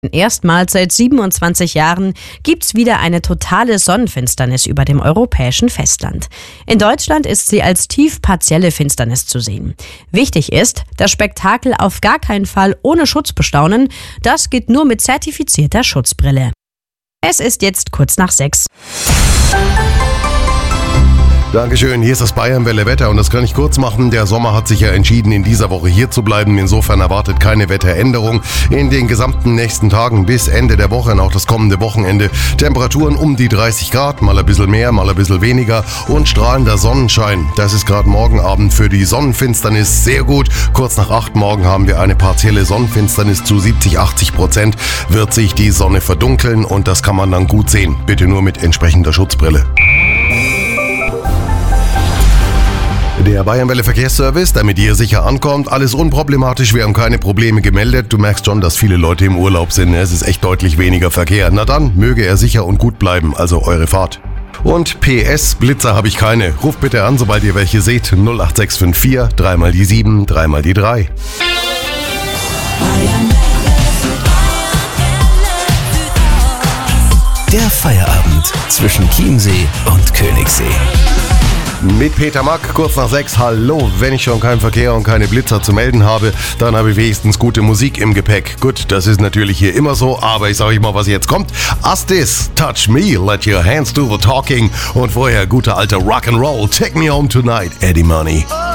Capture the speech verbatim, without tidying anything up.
Erstmals seit siebenundzwanzig Jahren gibt's wieder eine totale Sonnenfinsternis über dem europäischen Festland. In Deutschland ist sie als tief partielle Finsternis zu sehen. Wichtig ist, das Spektakel auf gar keinen Fall ohne Schutz bestaunen. Das geht nur mit zertifizierter Schutzbrille. Es ist jetzt kurz nach sechs. Dankeschön, hier ist das Bayernwelle Wetter und das kann ich kurz machen. Der Sommer hat sich ja entschieden, in dieser Woche hier zu bleiben. Insofern erwartet keine Wetteränderung in den gesamten nächsten Tagen bis Ende der Woche und auch das kommende Wochenende. Temperaturen um die dreißig Grad, mal ein bisschen mehr, mal ein bisschen weniger und strahlender Sonnenschein. Das ist gerade morgen Abend für die Sonnenfinsternis sehr gut. Kurz nach acht morgen haben wir eine partielle Sonnenfinsternis zu siebzig, achtzig Prozent. Wird sich die Sonne verdunkeln und das kann man dann gut sehen. Bitte nur mit entsprechender Schutzbrille. Der Bayernwelle Verkehrsservice, damit ihr sicher ankommt, alles unproblematisch, wir haben keine Probleme gemeldet. Du merkst schon, dass viele Leute im Urlaub sind, es ist echt deutlich weniger Verkehr. Na dann, möge er sicher und gut bleiben, also eure Fahrt. Und P S, Blitzer habe ich keine. Ruft bitte an, sobald ihr welche seht, null acht sechs fünf vier, dreimal die sieben, dreimal die drei. Der Feierabend zwischen Chiemsee und Königssee. Mit Peter Mack, kurz nach sechs, hallo. Wenn ich schon keinen Verkehr und keine Blitzer zu melden habe, dann habe ich wenigstens gute Musik im Gepäck. Gut, das ist natürlich hier immer so, aber ich sage euch mal, was jetzt kommt. Astis, Touch Me, Let Your Hands Do The Talking und vorher guter alter Rock'n'Roll, Take Me Home Tonight, Eddie Money.